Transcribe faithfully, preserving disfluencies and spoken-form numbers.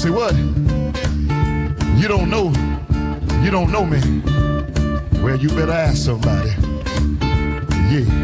Say what? You don't know, you don't know me. Well, you better ask somebody. Yeah.